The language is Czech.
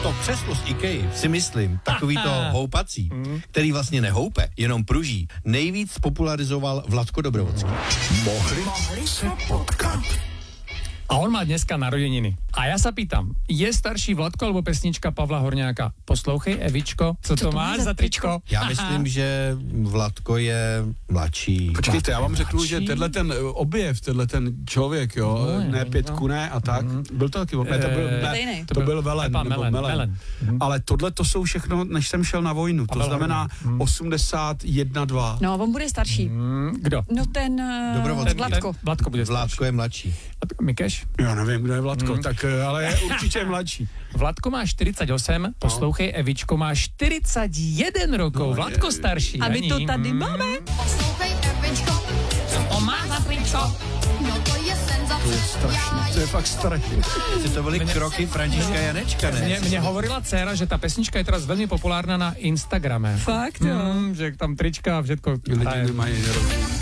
To křeslo z IKEA si myslím, takový to houpací, který vlastně nehoupe, jenom pruží, nejvíc popularizoval Vladko Dobrovodský. Mohli se potkat. A on má dneska narodeniny. A ja sa pýtam, je starší Vladko alebo pesnička Pavla Horňáka? Poslouchej, Evičko, co to máš za tričko? Já myslím, že Vladko je mladší. Počkejte, já vám řeknu, že tenhle ten objev, tenhle ten člověk, jo, ne Pětku, ne a tak, byl to taky, to byl Velen, nebo Melen. Ale tohle to jsou všechno, než jsem šel na vojnu, to znamená 81-2. No, on bude starší. Kdo? No ten Vladko. Vladko bude starší. Vladko je mladší. Mikeš? Já nevím, kdo je Vladko, tak ale je určitě mladší. Vladko má 48, poslouchej, Evičko má 41 rokov, No, Vladko starší. A my to tady máme. Poslouchej, Evičko, co to má za tričko? No to je senzace. To je strašný, to je fakt strašný. To byly kroky Františka Janečka, ne? Mne hovorila dcera, že tá pesnička je teraz veľmi populárna na Instagrame. Fakt, jo. Že tam trička a všetko. Lidi nemají nerozum.